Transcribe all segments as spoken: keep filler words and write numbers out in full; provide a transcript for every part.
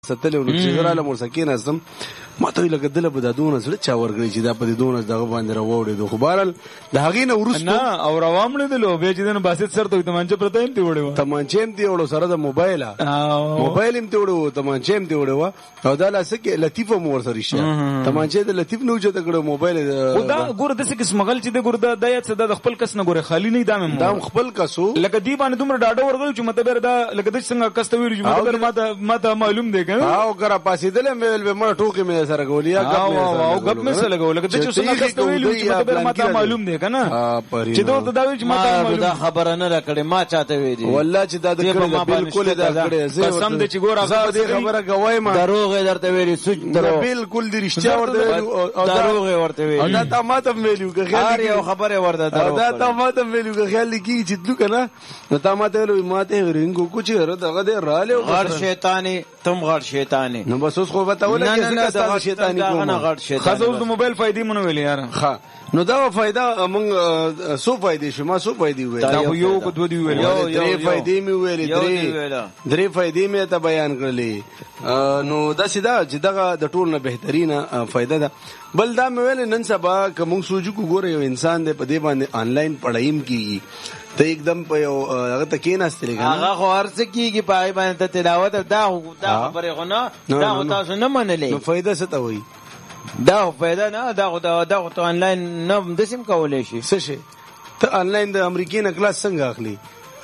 ستلو نو چې زراله مور سکین استم ماته لکه دله په دادونه سره چا ورګړي چې دا په دونه دغه باندې راوړې دوه خبرل د هغې نه ورسته نه او روامل دلو به چې دنه باسط سره ته تمانچه پرته هم دی وړو تمانچه هم دی وړو سره د موبایل موبایل هم دی وړو تمانچه هم دی وړو او دا لاسکه لطیفه مور سره شي تمانچه د لطیف نو چې دغه موبایل او دا ګور د څه مغل چې د ګور د دایت څه د خپل کس نه ګور خالی نه دامه دا خپل کسو لکه دی باندې دومره ډاډه ورغلی چې مته دا لکه د څنګه کس ته ویل چې مته ماته ماته معلوم دی کنه او کرا پاسې دل مې به ما ټوکی مې سره غولیا او او غب مې سره لګول لکه چې څنګه کس ته ویل چې مته ماته معلوم دی کنه چې دوی دا ویل چې ماته معلوم دا خبره نه راکړې ما چاته ویلي والله چې دا د کړه بالکل دا کړه زه قسم دې چې ګور هغه دې خبره کوي ما دروغ درته ویلي سوچ درو بالکل دې رښتیا ورته دروغ ورته ویلي او دا تا ماته ویلو که خیال یو خبره ورته درو دا تا ماته ویلو که خیال کی چې تلو کنه نو تا ماته ویلو ماته ورینګو کوچ دغه دې رااله غړ شیطانی تم غړ شیطانی نو بس اوس خو وتاول کې څه شیطانی کوم خاصه د موبایل فائدې مونږ ویل یار ها نو دا فائدہ موږ سو فائدې شما سو فائدې ویل دا یو کو دوه دی ویل یو درې فائدې می ویل درې درې فائدې می ته بیان کړلې نو دا سیدا چې دغه د ټول نه بهترینه فائدہ ده بل دا مې ویل نن سبا کوم سوجو کو ګوره یو انسان دې په دې باندې آنلاین پڑھایم کیږي ته एकदम په یو هغه ته کې نهستلې کنه هغه خو ارڅ کیږي پای باندې ته تلاوت دا دا خبره غو نه دا تاسو نه منلې نو فائدہ څه ته وایي دا فائدہ نه دا دا دا ته آنلاین نه د سیم کولای شي څه شي ته آنلاین د امریکای نه کلاس څنګه اخلي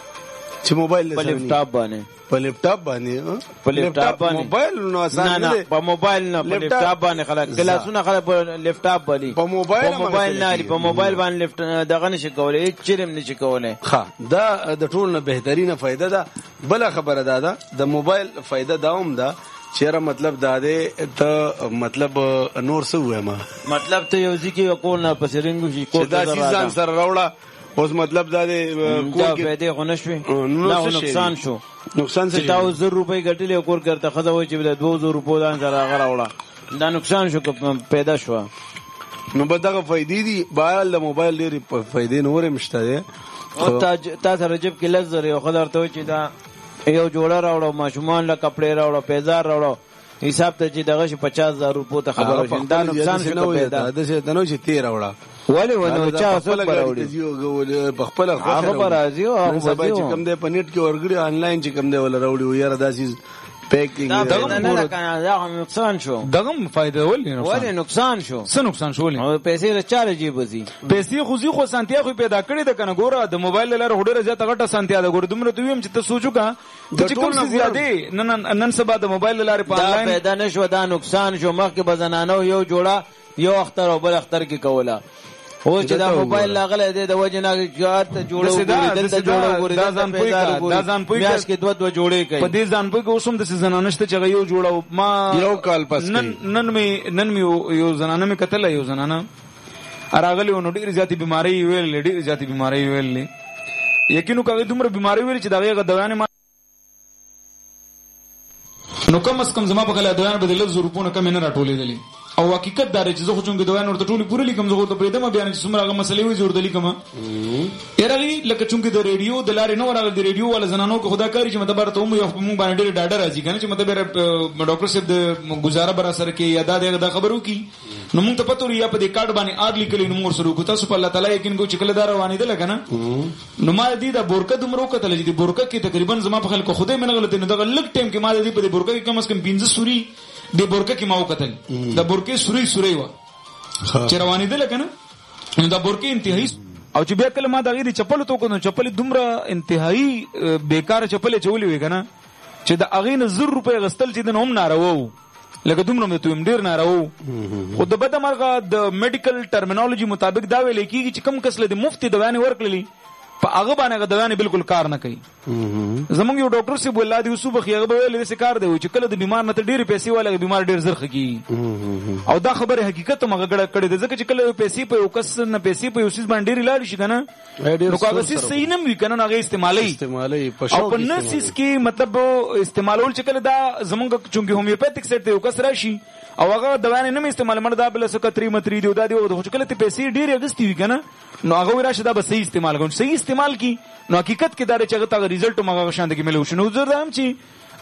چې موبایل په لیپټاپ باندې په لیپټاپ باندې په لیپټاپ باندې موبایل نو آسان نه په موبایل نه په لیپټاپ باندې خلک کلاسونه خلک په لیپټاپ باندې په موبایل په موبایل نه په موبایل باندې لیپټاپ دغه نشي کولای چیرم نشي کولای ها دا د ټول نه بهترینه فائدہ ده بل خبره ده دا د موبایل فائدہ داوم ده چیرې مطلب دا ده ته مطلب نور څه وایم مطلب ته یو ځکه کو نه پسرنګ شي کو دا سیزان سره راوړه اوس مطلب دا ده کور کې پیدا غو نشوي نه نقصان شو نقصان څه دا زر روپۍ ګټلې کور کرته خزه وای چې د دوه زره روپۍ دان سره هغه راوړه دا نقصان شو پیدا شو نو به دغه فائدې دي بهرحال د موبایل ډېرې فائدې نورې مشته دي او تا سره جب کې لزر یو خدای ته چې دا یو جوړه راوړو ماشومان له کپڑے راوړو پیزار راوړو حساب ته چې دغه پچاس هزار روپۍ ته خبره شین دا نقصان شو پیدا د څه دنو چې تیر راوړه ولی ونه چا څه راوړي په خپل هغه پر راځي او هغه چې کوم دې په نیټ کې ورګړي آنلاین چې کوم دې ول راوړي یاره داسې پیکینګ دا نه کنه دا نقصان شو دغه فائدہ ولې نقصان ولې نقصان شو څه نقصان شو ولې او پیسې له چاره جیب وزي پیسې خو زی خو سانتیا خو پیدا کړی د کنه ګوره د موبایل لاره هډره زیاته غټه سانتیا د ګوره دومره ته ویم چې ته سوچو کا چې کوم څه زیاتې نن نن سبا د موبایل لاره په آنلاین پیدا نشو دا نقصان شو مخکې بزنانو یو جوړه یو اختر او بل اختر کې کوله او چې دا موبایل لاغله دې د وجنه جات جوړو دلته جوړو ګوري دا ځان پوي دا ځان پوي میاش کې دوه دوه جوړې کوي په دې ځان پوي اوسم د زنانشته چې یو جوړو ما یو کال پس نن نن می نن می یو زنانه می کتل یو زنانه اراغلی نو ډیر زیاتی بیماری ویل ډیر زیاتی بیماری ویل یقینو کوي دومره بیماری ویل چې دغه دوايانه ما نو کوم اس کوم زما په کله دوايانه بدل زروپونه کم نه راټولې دي او حقیقت دا چې زه خو څنګه دوايانه ورته ټولې پوره لیکم زه ته پرېدم بیان چې څومره هغه مسلې وي جوړ دلی کوم یاري لکه څنګه د ریډیو د لارې نو راغلی د ریډیو ولا زنانو کو خدا کاری چې مطلب ته مو یو مونږ باندې ډېر ډاډه راځي کنه چې مطلب ډاکټر صاحب د گزاره بر سره کې یاده دغه خبرو کی نو مونږ ته پته لري په دې کارت باندې اډ لیکلې نو مور سره کو تاسو په الله تعالی یقین کو چې کله دار روانې ده لګنه نو ما دې دا بورکه دمرو کتل چې بورکه کې تقریبا زما په خلکو خوده منه غلطه نه دغه لک ټیم کې ما دې په دې بورکه کې کم از کم پنځه سوري د بورکه کې ما وکتل د بورکه سوري سوري و چې روانې ده لګنه نو دا بورکه انتهایی او چې بیا کله ما دا غي چپل تو کو نو چپل دومره انتهایی بیکار چپل چولې وي کنه چې د اغین زر روپے غستل چې د نوم نارو لکه دومره مې تو ډیر نارو خو د بده مرغه د میډیکل ټرمینالوژي مطابق دا ویل کیږي چې کم کس له د مفتی دوايانه ورکړلې په هغه باندې دوايانه بالکل کار نه کوي زمونږ یو ډاکټر سی بولا دی وسو بخیغه به ویل دې کار دی چې کله د بیمار نه ډیر پیسې والا بیمار ډیر زر خږي او دا خبره حقیقت مغه غړ کړي د ځکه چې کله پیسې په یو کس نه پیسې په یو سیس باندې ډیر لاړ شي کنه نو کاغذ صحیح نه وي کنه هغه استعمالي استعمالي او په نسیس کې مطلب استعمالول چې کله دا زمونږ چونګي هومیوپیتیک سیټ دی یو کس راشي او هغه دوايانه نه استعمال مړ دا بل څه کتري متري دی دا دی او چې کله ته پیسې ډیر اغستی وي کنه نو هغه راشه دا به صحیح استعمال کوي صحیح استعمال کی نو حقیقت کې دا چې هغه تا ریزلټ مغه شاند کې ملو شنو زر هم چې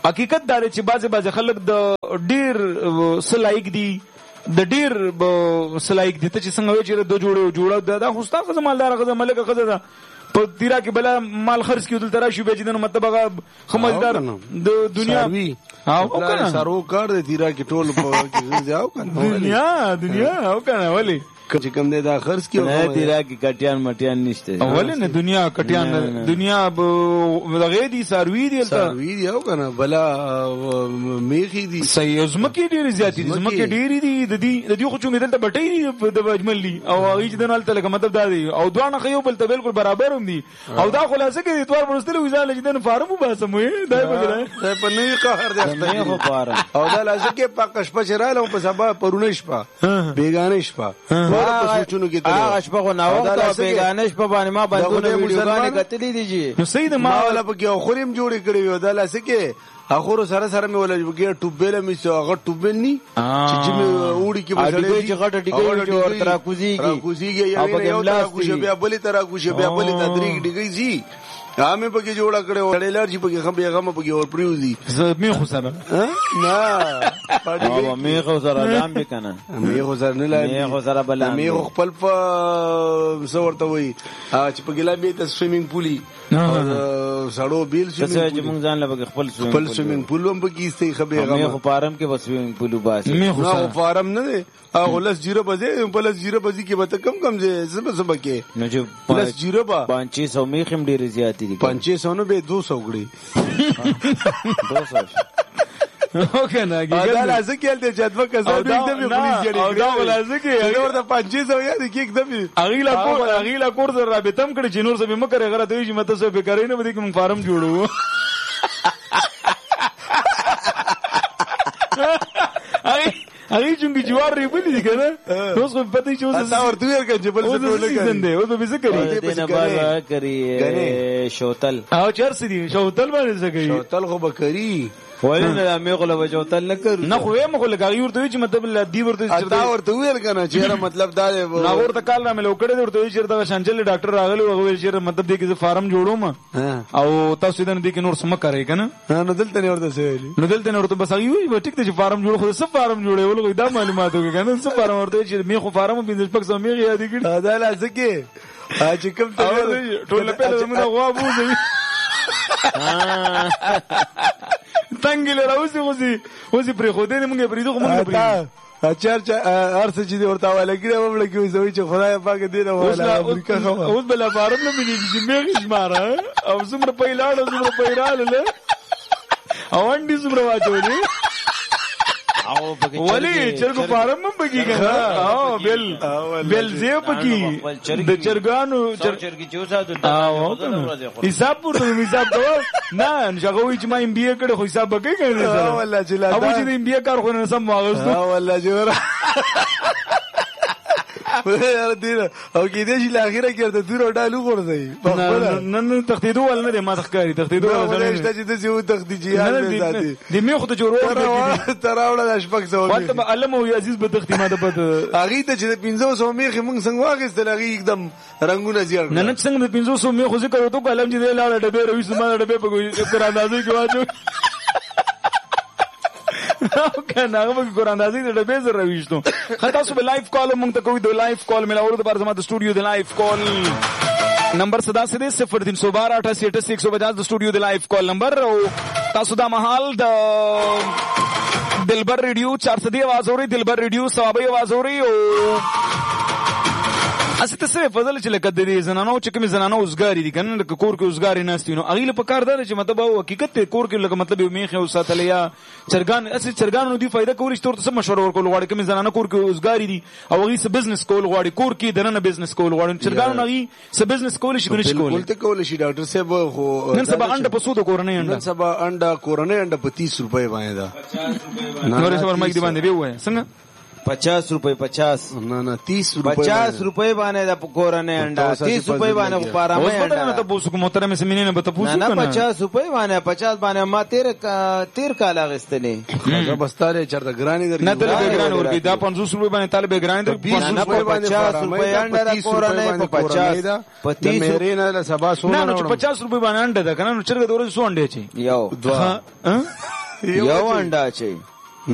حقیقت دا چې بعضې بعضې خلک د ډیر سلایق دي د ډیر سلایق دي. ته چې څنګه وایې چې د جوړه جوړه دا خو ستا ښځه مالداره ښځه ملکه ښځه ده په تیرا کې بلا مال خرڅ کړي دلته راشي بیا چې دنو مطلب هغه خمزدار د دنیا او کنه سارو کار د تیرا کې ټول په کې ځاو کنه دنیا دنیا او کنه ولی چې کوم دې دا خرڅ کیو نه تیرا کې کټیان مټیان نشته اول نه دنیا کټیان دنیا دغه دي ساروی دي ساروی دي او کنه بلا میخي دي صحیح زمکه ډیر زیات دي زمکه ډیر دي د دې د دې خو چې دلته بټي دي د اجمل دي او هغه چې دنه تل مطلب دا دي او دوه خيو بل ته بالکل برابر هم دي او دا خلاصه کې اتوار ورستل وځاله چې دنه فارم وباسم وي دا په په نه قهر دي نه فارم او دا لازم کې پاکش پچراله په سبا پرونه شپه بیگانه شپه هغه شپه خو نو وخت او بیگانه شپه باندې ما باندې ویډیوګانې کتلې دي جی نو سید ما ولا پکې خوریم جوړې کړې و دا لاسه کې اخر سره سره مې ولا بګې ټوبېله مې سو هغه ټوبېل ني چې مې وړي کې بسړې چې غټ ډیګې جوړ تر کوزيږي کوزيږي یو تر کوزي بیا بلې تر کوزي بیا بلې تدریګ ډیګې زی هغه پکې جوړه کړې و ډېلر چې پکې خبي هغه پکې ور پریوزي مې خو سره نه او مې خو سره دام به کنه مې خو سره نه لای مې خو سره بل مې خپل په څورته وي چې پکې لا به ته سویمینګ پولی سړو بیل چې موږ ځان له خپل خپل سویمینګ پول هم پکې استي خبي هغه مې خو فارم کې بس سویمینګ پول وباسي مې خو فارم نه دی هغه لس جیرو بځه په لس جیرو بځي کې به کم کم ځه زب زب کې نو چې لس جیرو با پانچ سو مې خم ډیر زیات دي پانچ سو نه به دو سو غړي دو سو اوکې نه دا لازم کې ته جدول کزا دې دې پولیس جوړي او دا لازم کې هغه ورته پانچ سو یا دې کې एकदम اغیلا کور اغیلا کور در رابطم کړي چې نور څه به مکر غره ته چې مته څه به کوي نه بده کوم فارم جوړو هغه چونګي جوار ریبلی دي کنه اوس په پته چې اوس تا ورته ورکړ چې بل څه ټول زنده او به څه کوي دینه بار کوي شوتل او چرس دي شوتل باندې څه کوي شوتل خو بکری ولنه مې غو له شوتل نه کړ نه خو یې مخه لګا ورته چې مطلب دی ورته چې تا ورته ویل کنه چې مطلب دا نه ورته کال نه ملو کړه ورته چې دا شانچل ډاکټر راغلی او ویل چې مطلب دې کې فارم جوړوم او تاسو دې دې کې نور سم کوي کنه نو دلته نه ورته ویل نو دلته نه ورته بس وی ټیک ته چې فارم جوړ خو سب فارم جوړې ولګي دا معلومات وکړه کنه سب فارم ورته چې مې خو فارم بنځ پک سم یې یاد کړ دا لازم کې چې کوم ته ټول په زمونه غوا بوزي تنګ له راوځي وځي وځي پرې خو دې موږ پرې دوه موږ پرې اچار چا ارڅ چې ورته والا کړه ومړه کې وځوي چې خدای پاک دې نه والا امریکا خو اوس بل فارم نه ملي چې مې شماره او زمره په لاړ زمره په رااله او انډي زمره واچولې او ولی چرګ فارم هم بګی کنه او بل بل زیو پکی د چرګانو چرګي چوسا د حساب پورته حساب دا نه شغوي چې ما ام بي اي کړه خو حساب بګی کنه او والله چې لا او چې ام بي اي کار خو نه سم واغستو او والله جوړ یار دې او کې دې چې لاخیره کېرته دور ډالو ورځي نه نه تخدیدو ول نه ما تخکاری تخدیدو ول نه چې دې یو تخدیجی یاد نه ساتي دې مې خو ته جوړو تراوړه د شپږ سو وخت به علم او عزیز به تختی ما ده بد اغه ته چې پنځه سو میخه موږ څنګه واغستل اغه एकदम رنگونه زیړ نه نه څنګه د پنځه سو میخه ذکر وته کلم چې لاړه ډبه روي سما ډبه په ذکر اندازې کې واچو کنه هغه به ګور اندازې د ډبې زره وښتو خاطر سو به لایف کال مونږ ته کوي د لایف کال ملاورو د بار زما د سټوډیو د لایف کال نمبر صدا سره صفر تین سو بارہ اٹھاسی اٹھاسی ایک سو پچاس د سټوډیو د لایف کال نمبر او تاسو دا محل د دلبر ریډیو چار سدی आवाज اوري دلبر ریډیو ثوابي आवाज اوري او اسی ته څه فضل چې لکه د زنانو چې کوم زنانو اوسګاری دي کنه لکه کور کې اوسګاری ناستینو اغیله په کار دار چې مطلب او حقیقت ته کور کې لکه مطلب یو میخه او ساتلیا چرګان اسی چرګانو دی فائدہ کولی چې تور څه مشوره ورکول غواړي کوم زنانو کور کې اوسګاری دي او غي څه بزنس کول غواړي کور کې دنه بزنس کول غواړي چرګانو نغي څه بزنس کول شي نشي کول ولته کول شي ډاکټر صاحب خو نن سبا انډه په سود کورنۍ انډه نن سبا انډه کورنۍ انډه په تیس روپے باندې دا پچاس روپے نور څه ور مګ دی باندې وای څنګه پچاس روپے پچاس نه نه تیس روپے پچاس روپے باندې د کورنۍ انډه تیس روپے باندې پارامه انډه نه ته پوسو کوم محترم سمینه نه ته پوسو نه پچاس روپے باندې پچاس باندې ما تیر تیر کال اغستلې زه بستاره چرته ګرانی در نه ته ګران ورګي دا پنځوس روپے باندې طالب ګران در بیس روپے پچاس روپے انډه د کورنۍ په پچاس په تیس مېرې نه له سبا سونه نه پچاس روپے باندې انډه دا کنه چرګ د ورځې سو انډه چي یو دوه یو انډا چي